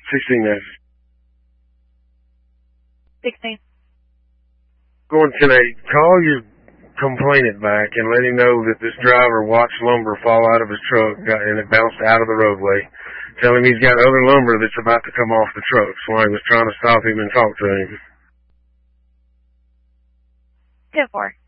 16 F. 16. Going, can I call your complainant back and let him know that this driver watched lumber fall out of his truck and it bounced out of the roadway? Tell him he's got other lumber that's about to come off the truck, so I was trying to stop him and talk to him. 10-4.